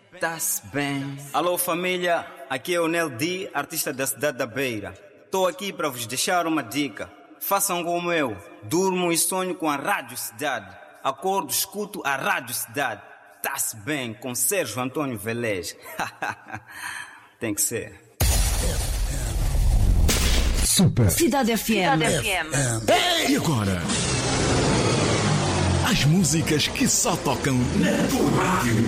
tá-se bem. Alô família, aqui é o Nel D, artista da cidade da Beira. Estou aqui para vos deixar uma dica. Façam como eu, durmo e sonho com a Rádio Cidade. Acordo, escuto a Rádio Cidade. Tá-se bem, com Sérgio Antônio Velez. Tem que ser. Super Cidade FM. E agora? As músicas que só tocam na tua rádio.